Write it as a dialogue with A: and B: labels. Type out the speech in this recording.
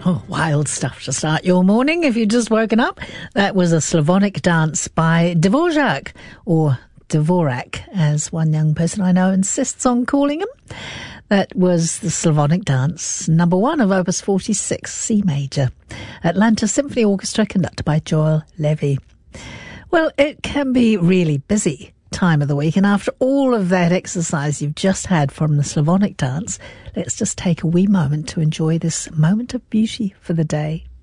A: Oh, wild stuff to start your morning if you've just woken up. That was a Slavonic dance by Dvorak, or Dvorak, as one young person I know insists on calling him. That was the Slavonic dance, number 1 of Opus 46, C major. Atlanta Symphony Orchestra, conducted by Joel Levy. Well, it can be really busy time of the week, and after all of that exercise you've just had from the Slavonic dance, let's just take a wee moment to enjoy this moment of beauty for the day.